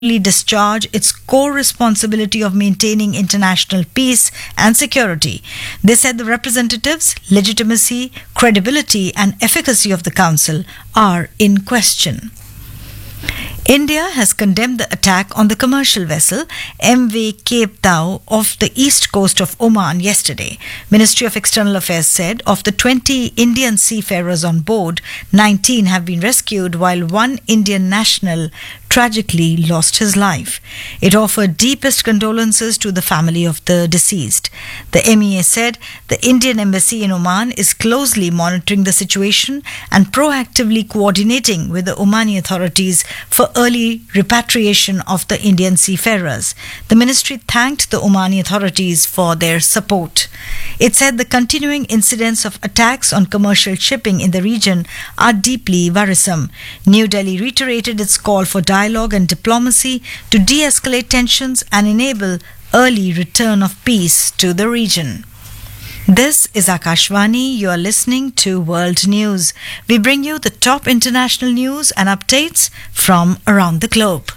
discharge its core responsibility of maintaining international peace and security. They said the representatives' legitimacy, credibility, and efficacy of the Council are in question. India has condemned the attack on the commercial vessel MV Cape Tao off the east coast of Oman yesterday. Ministry of External Affairs said of the 20 Indian seafarers on board, 19 have been rescued while one Indian national tragically lost his life. It offered deepest condolences to the family of the deceased. The MEA said the Indian embassy in Oman is closely monitoring the situation and proactively coordinating with the Omani authorities for early repatriation of the Indian seafarers. The ministry thanked the Omani authorities for their support. It said the continuing incidents of attacks on commercial shipping in the region are deeply worrisome. New Delhi reiterated its call for dialogue and diplomacy to de-escalate tensions and enable early return of peace to the region. This is Akashvani. You are listening to World News. We bring you the top international news and updates from around the globe.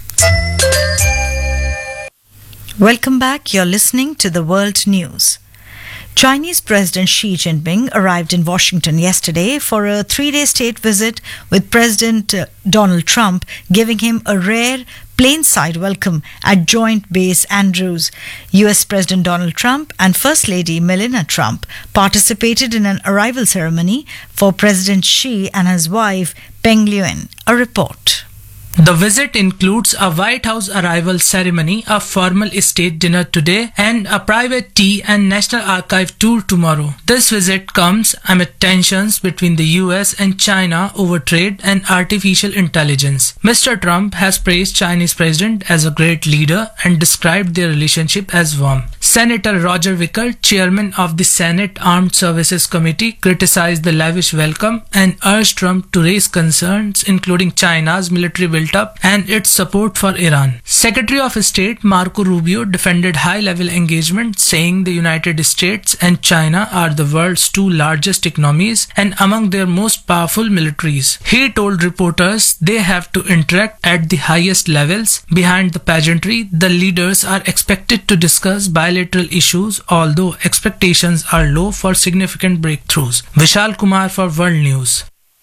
Welcome back. You're listening to the World News. Chinese President Xi Jinping arrived in Washington yesterday for a 3-day state visit with President Donald Trump, giving him a rare plainside welcome at Joint Base Andrews. US President Donald Trump and First Lady Melania Trump participated in an arrival ceremony for President Xi and his wife Peng Liyuan. A report. The visit includes a White House arrival ceremony, a formal state dinner today, and a private tea and National Archive tour tomorrow. This visit comes amid tensions between the US and China over trade and artificial intelligence. Mr. Trump has praised Chinese president as a great leader and described their relationship as warm. Senator Roger Wicker, chairman of the Senate Armed Services Committee, criticized the lavish welcome and urged Trump to raise concerns including China's military build-up and its support for Iran. Secretary of State Marco Rubio defended high-level engagement, saying the United States and China are the world's two largest economies and among their most powerful militaries. He told reporters they have to interact at the highest levels. Behind the pageantry, the leaders are expected to discuss bilateral issues, although expectations are low for significant breakthroughs. Vishal Kumar for World News.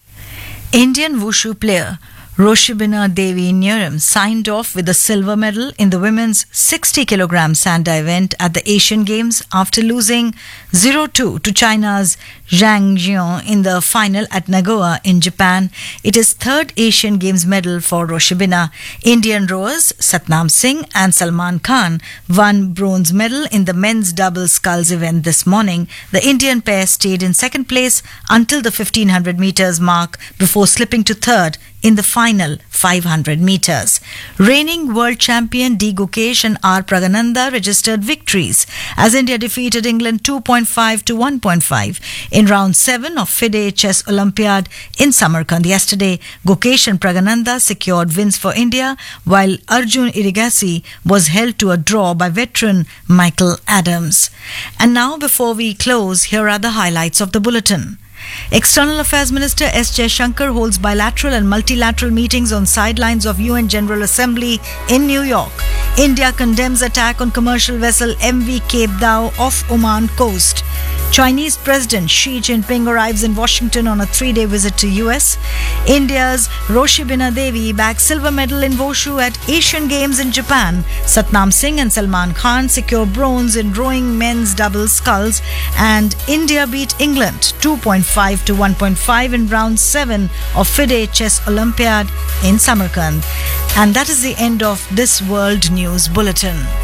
Indian wushu player Roshibina Devi Neeram signed off with a silver medal in the women's 60 kg Sanda event at the Asian Games after losing 0-2 to China's Zhang Jian in the final at Nagoya in Japan. It is third Asian Games medal for Roshibina. Indian rowers Satnam Singh and Salman Khan won bronze medal in the men's double sculls event this morning. The Indian pair stayed in second place until the 1500 meters mark before slipping to third in the final 500 meters. Reigning world champion D. Gukesh and R. Pragananda registered victories as India defeated England 2.5 to 1.5 in round 7 of FIDE Chess Olympiad in Samarkand yesterday. Gukesh and Pragananda secured wins for India, while Arjun Irigasi was held to a draw by veteran Michael Adams. And now, before we close, here are the highlights of the bulletin. External Affairs Minister S. Jaishankar holds bilateral and multilateral meetings on sidelines of UN General Assembly in New York. India condemns attack on commercial vessel MV Cape Tao off Oman coast. Chinese President Xi Jinping arrives in Washington on a 3-day visit to US. India's Roshibina Devi bags silver medal in Wushu at Asian Games in Japan. Satnam Singh and Salman Khan secure bronze in rowing men's double sculls. And India beat England 2.5 to 1.5 in round 7 of FIDE Chess Olympiad in Samarkand. And that is the end of this World News Bulletin.